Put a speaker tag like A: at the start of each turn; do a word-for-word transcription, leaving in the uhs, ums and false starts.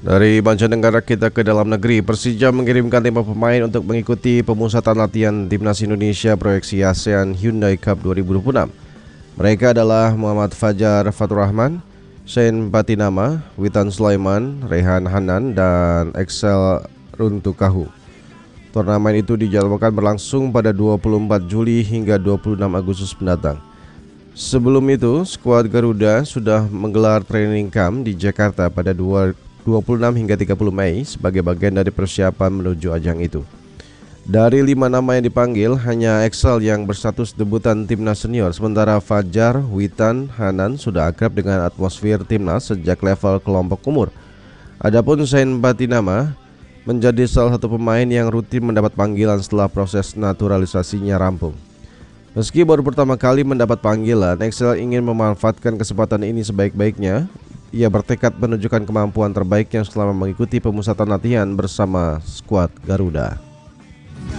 A: Dari mancanegara kita ke dalam negeri, Persija mengirimkan lima pemain untuk mengikuti pemusatan latihan Timnas Indonesia proyeksi ASEAN Hyundai Cup dua ribu dua puluh enam. Mereka adalah Muhammad Fajar Faturrahman, Shane Batinama, Witan Sulaiman, Rehan Hanan, dan Excel Runtukahu. Turnamen itu dijadwalkan berlangsung pada dua puluh empat Juli hingga dua puluh enam Agustus mendatang. Sebelum itu, skuad Garuda sudah menggelar training camp di Jakarta pada dua puluh enam hingga tiga puluh Mei sebagai bagian dari persiapan menuju ajang itu. Dari lima nama yang dipanggil, hanya Excel yang berstatus debutan Timnas Senior, sementara Fajar, Witan, Hanan sudah akrab dengan atmosfer Timnas sejak level kelompok umur. Adapun Shane Batinama menjadi salah satu pemain yang rutin mendapat panggilan setelah proses naturalisasinya rampung. Meski baru pertama kali mendapat panggilan, Excel ingin memanfaatkan kesempatan ini sebaik-baiknya. Ia bertekad menunjukkan kemampuan terbaiknya selama mengikuti pemusatan latihan bersama skuad Garuda.